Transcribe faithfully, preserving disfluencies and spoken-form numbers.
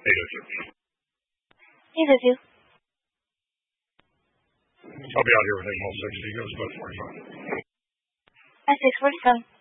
eight oh two. eight oh two. I'll be out here within all sixty. Goes about forty-five. At six forty-seven.